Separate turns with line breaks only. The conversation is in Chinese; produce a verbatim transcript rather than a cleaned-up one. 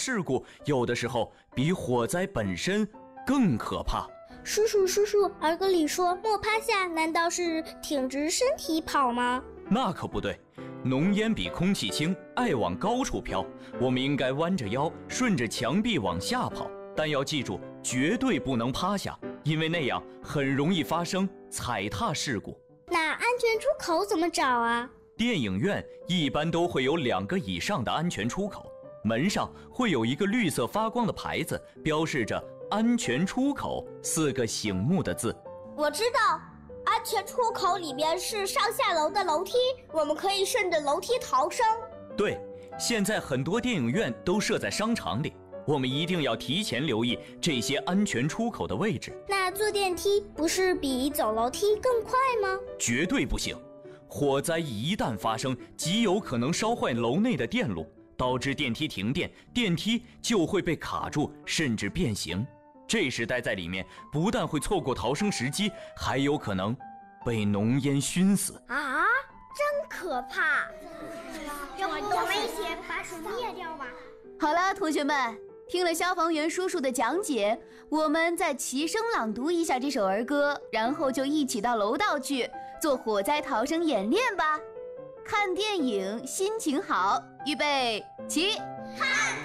事故有的时候比火灾本身更可怕。
叔叔叔叔，儿歌里说莫趴下，难道是挺直身体跑吗？
那可不对，浓烟比空气轻，爱往高处飘，我们应该弯着腰，顺着墙壁往下跑，但要记住，绝对不能趴下，因为那样很容易发生踩踏事故。
那安全出口怎么找啊？
电影院一般都会有两个以上的安全出口，门上会有一个绿色发光的牌子，标示着安全出口四个醒目的字。
我知道，安全出口里面是上下楼的楼梯，我们可以顺着楼梯逃生。
对，现在很多电影院都设在商场里，我们一定要提前留意这些安全出口的位置。
那坐电梯不是比走楼梯更快吗？
绝对不行，火灾一旦发生，极有可能烧坏楼内的电路，导致电梯停电，电梯就会被卡住，甚至变形。这时待在里面，不但会错过逃生时机，还有可能被浓烟熏死。
啊，真可怕！要不我们一起把水灭掉吧？
好了，同学们，听了消防员叔叔的讲解，我们再齐声朗读一下这首儿歌，然后就一起到楼道去做火灾逃生演练吧。看电影心情好，预备起。
看